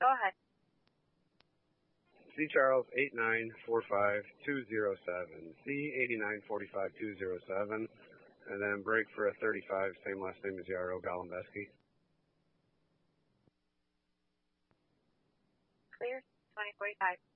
Go ahead. C Charles 8945207. C 8945207. And then break for a 35, same last name as Yarrow, Golembeski. Clear, 2045.